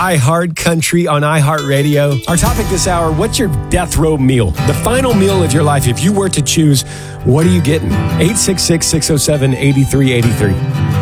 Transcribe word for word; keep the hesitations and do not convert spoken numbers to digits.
iHeart Country on iHeartRadio. Our topic this hour, what's your death row meal? The final meal of your life. If you were to choose, what are you getting? eight six six, six oh seven, eight three eight three.